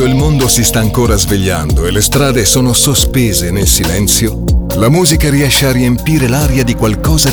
Quando il mondo si sta ancora svegliando e le strade sono sospese nel silenzio, la musica riesce a riempire l'aria di qualcosa